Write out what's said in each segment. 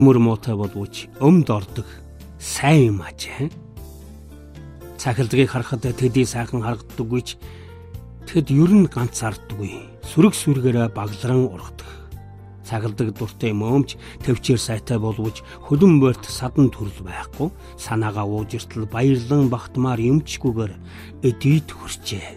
Мөр муутай боловч өмд ордог сайн юм ажээ. Цахилдгийг харахад тэдий сайхан харагддаггүй ч тэд ер нь ганцаарддаггүй. Сүрэг сүргээрээ багларан ургадаг. Цахилдаг дуртай мөмч төвчээр сайтай боловч хөлөн борт садан төрөл байхгүй. Санаагаа ууж иртэл баярлан багтмаар юмчгүйгээр эдийд хүрчээ.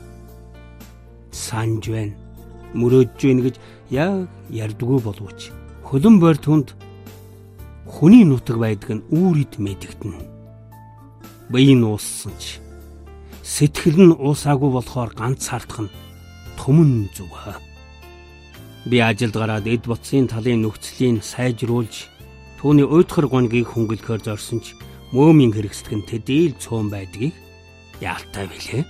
Санж байна. Мөрөөдж байна гэж яг ярьдаггүй боловч хөлөн борт хүнд хүний нутаг байдаг нь үүрид мэдэгдэнэ. Бие нууссан ч сэтгэл нь уусаагүй болохоор ганцаардах нь түмэн зүв. Би ажилд гараад эд бутсын талын нөхцөлийг сайжруулж түүний уйдхар гонгийг хөнгөлөхөөр зорьсон ч мөөмийн хэрэгсдэг нь тэдээл цөөн байдгийг яалтай билээ.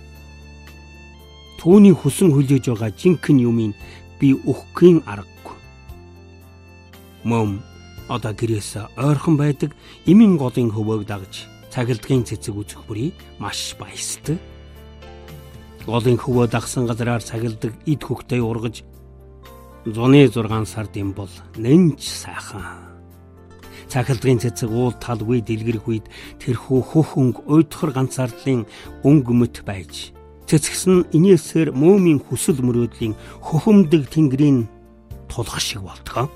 Түүний хүсэн хүлээж байгаа жинхэнэ юмыг би өгөхийн аргагүй. Мөм одоо гэрээс ойрхон байдаг эмийн голын хөвөөг дагж цахилдгийн цэцэг үзэх бүрий маш баясдаг. Голын хөвөө дагсан газараар цахилдаг эд хөхтэй ургаж зуны 6 сард юм бол нэнж сайхан. Цахилдгийн цэцэг уул талгүй дэлгэрэх үед тэрхүү хөхөнг уйдхар ганцаардлын өнгө мөт байж цэцгсэн инээсээр мөөмийн хүсэл мөрөөдлийн хөхөмдөг тэнгэрийн тулах шиг болтгоо.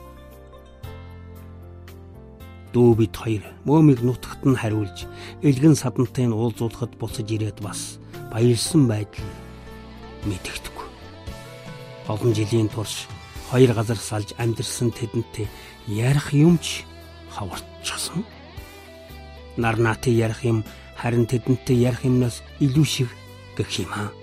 Дүү бид хоёр мөөмийг нутагт нь хариулж элгэн садантай нь уулзуулахад буцаж ирээд бас баярлсан байдал мэдэгдэхгүй. Олон жилийн турш хоёр газар салж амьдэрсэн тэдэнтэй ярих юмч хавартчихсан. Нар наатын ярих юм харин тэдэнтэй ярих юмнаас илүү шиг гэх юм аа.